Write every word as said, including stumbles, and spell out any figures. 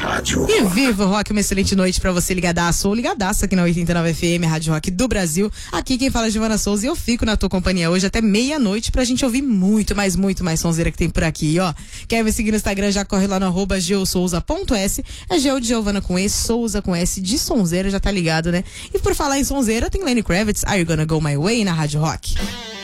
Rádio E viva o rock, uma excelente noite pra você ligadaço ou ligadaça aqui na oitenta e nove F M, a Rádio Rock do Brasil. Aqui quem fala é Giovana Souza e eu fico na tua companhia hoje até meia-noite pra gente ouvir muito mais, muito mais sonzeira que tem por aqui, ó. Quer me seguir no Instagram, já corre lá no arroba geosouza ponto s, é Geo de Giovana com E, Souza com S, de sonzeira, já tá ligado, né? E por falar em sonzeira, tem Lenny Kravitz, Are You Gonna Go My Way, na Rádio Rock.